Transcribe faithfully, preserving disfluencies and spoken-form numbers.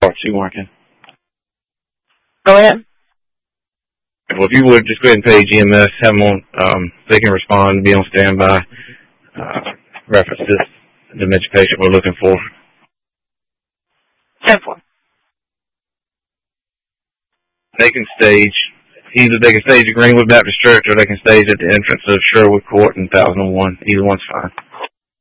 Property working. Go ahead. Well, if you would, just go ahead and pay G M S, have them on, um, they can respond, be on standby, uh, reference this dementia patient we're looking for. ten four. They can stage, either they can stage at Greenwood Baptist Church or they can stage at the entrance of Sherwood Court in one thousand one. Either one's fine.